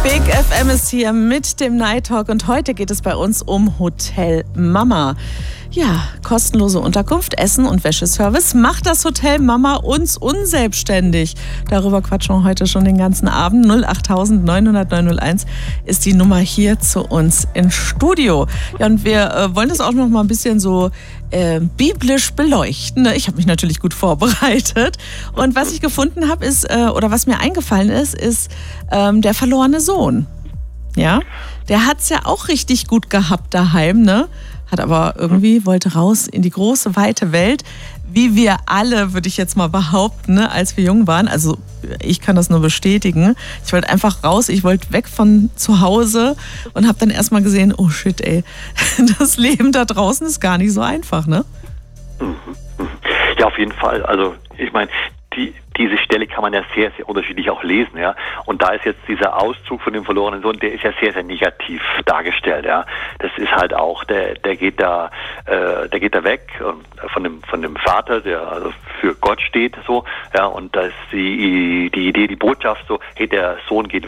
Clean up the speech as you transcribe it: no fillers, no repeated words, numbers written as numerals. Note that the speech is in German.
Big FM ist hier mit dem Night Talk und heute geht es bei uns um Hotel Mama. Ja, kostenlose Unterkunft, Essen und Wäscheservice. Macht das Hotel Mama uns unselbstständig? Darüber quatschen wir heute schon den ganzen Abend. 08000 900 901 ist die Nummer hier zu uns ins Studio. Ja, und wir wollen das auch noch mal ein bisschen so biblisch beleuchten. Ich habe mich natürlich gut vorbereitet. Und was ich gefunden habe, ist, oder was mir eingefallen ist der verlorene Sohn. Ja, der hat es ja auch richtig gut gehabt daheim, ne? Hat aber irgendwie, wollte raus in die große, weite Welt, wie wir alle, würde ich jetzt mal behaupten, ne, als wir jung waren. Also ich kann das nur bestätigen. Ich wollte einfach raus, ich wollte weg von zu Hause und habe dann erstmal gesehen, oh shit, ey, das Leben da draußen ist gar nicht so einfach, ne? Ja, auf jeden Fall. Also ich meine, diese Stelle kann man ja sehr, sehr unterschiedlich auch lesen, ja. Und da ist jetzt dieser Auszug von dem verlorenen Sohn, der ist ja sehr, sehr negativ dargestellt, ja. Das ist halt auch, der geht da weg von dem Vater, der also für Gott steht, so, ja. Und da ist die Idee, die Botschaft so, hey, der Sohn geht